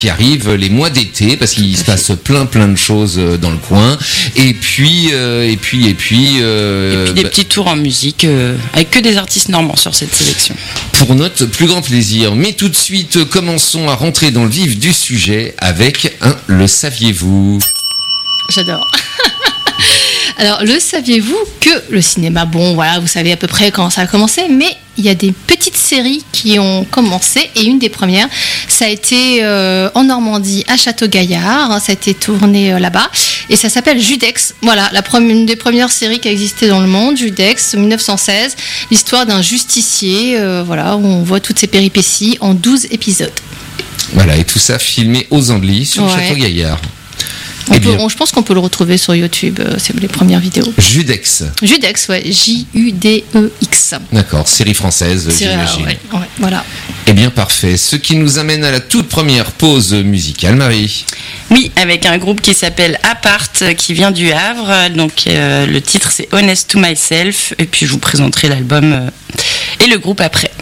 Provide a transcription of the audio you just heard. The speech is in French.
qui arrivent les mois d'été parce qu'il se passe plein de choses dans le coin et puis des petits tours en musique avec que des artistes normands sur cette sélection pour notre plus grand plaisir. Mais tout de suite commençons à rentrer dans le vif du sujet avec un Le saviez-vous? J'adore. Alors, le saviez-vous que le cinéma, bon, voilà, vous savez à peu près comment ça a commencé, mais il y a des petites séries qui ont commencé, et une des premières, ça a été en Normandie, à Château-Gaillard, ça a été tourné là-bas, et ça s'appelle Judex. Voilà, une des premières séries qui a existé dans le monde, Judex, 1916, l'histoire d'un justicier, voilà, où on voit toutes ses péripéties en 12 épisodes. Voilà, et tout ça filmé aux Andelys sur Château-Gaillard. Je pense qu'on peut le retrouver sur YouTube, c'est les premières vidéos. Judex. Judex, ouais, J-U-D-E-X. D'accord, série française, j'imagine. Ouais, voilà. Eh bien, parfait. Ce qui nous amène à la toute première pause musicale, Marie. Oui, avec un groupe qui s'appelle Apart, qui vient du Havre. Donc, le titre, c'est Honest to Myself. Et puis, je vous présenterai l'album et le groupe après.